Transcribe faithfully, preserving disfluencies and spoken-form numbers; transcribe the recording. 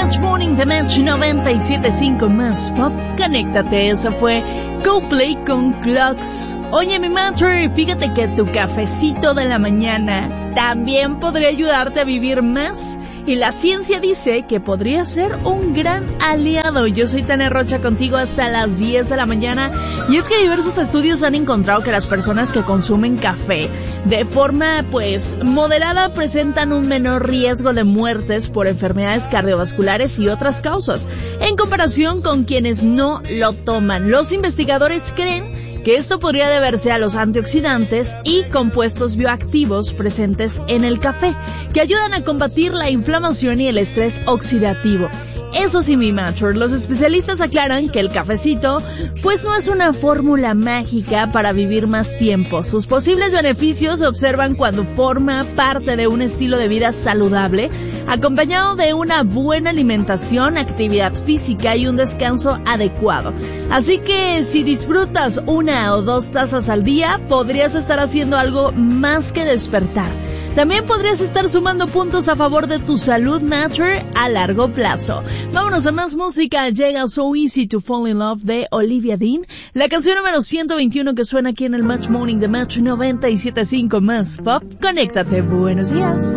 Match Morning de Match noventa y siete punto cinco más Pop. Conéctate, eso fue Coldplay con Clocks. Oye, mi Matcher, fíjate que tu cafecito de la mañana también podría ayudarte a vivir más. Y la ciencia dice que podría ser un gran aliado. Yo soy Tania Rocha contigo hasta las diez de la mañana. Y es que diversos estudios han encontrado que las personas que consumen café de forma, pues, moderada presentan un menor riesgo de muertes por enfermedades cardiovasculares y otras causas, en comparación con quienes no lo toman. Los investigadores creen que esto podría deberse a los antioxidantes y compuestos bioactivos presentes en el café, que ayudan a combatir la inflamación y el estrés oxidativo. Eso sí, mi Matcher, los especialistas aclaran que el cafecito pues no es una fórmula mágica para vivir más tiempo. Sus posibles beneficios se observan cuando forma parte de un estilo de vida saludable, acompañado de una buena alimentación, actividad física y un descanso adecuado. Así que si disfrutas una o dos tazas al día, podrías estar haciendo algo más que despertar. También podrías estar sumando puntos a favor de tu salud, Matcher, a largo plazo. Vámonos a más música. Llega So Easy to Fall in Love de Olivia Dean, la canción número ciento veintiuno que suena aquí en el Match Morning de Match noventa y siete punto cinco más Pop. Conéctate, buenos días.